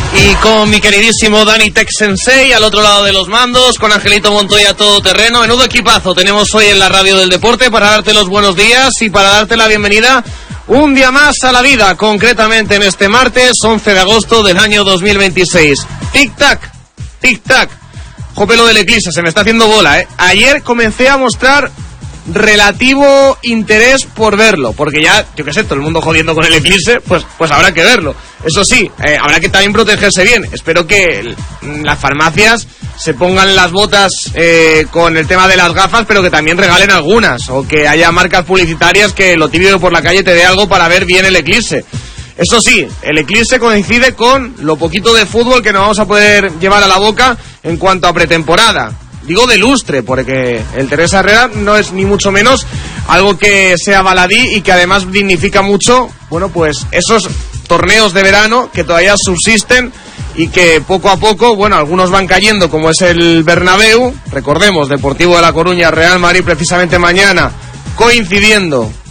Y con mi queridísimo Dani Tech Sensei al otro lado de los mandos, con Angelito Montoya todoterreno. Menudo equipazo tenemos hoy en la radio del deporte para darte los buenos días y para darte la bienvenida un día más a la vida, concretamente en este martes 11 de agosto del año 2026. Tic-tac, tic-tac. Jope, lo del eclipse, se me está haciendo bola, ¿eh? Ayer comencé a mostrar relativo interés por verlo, porque ya, yo qué sé, todo el mundo jodiendo con el eclipse, pues habrá que verlo. Eso sí, habrá que también protegerse bien. Espero que las farmacias se pongan las botas con el tema de las gafas, pero que también regalen algunas, o que haya marcas publicitarias que lo típico de por la calle te dé algo para ver bien el eclipse. Eso sí, el eclipse coincide con lo poquito de fútbol que nos vamos a poder llevar a la boca en cuanto a pretemporada. Digo de lustre, porque el Teresa Herrera no es ni mucho menos algo que sea baladí y que además dignifica mucho, bueno, pues esos torneos de verano que todavía subsisten y que poco a poco, bueno, algunos van cayendo, como es el Bernabéu. Recordemos, Deportivo de La Coruña, Real Madrid precisamente mañana, coincidiendo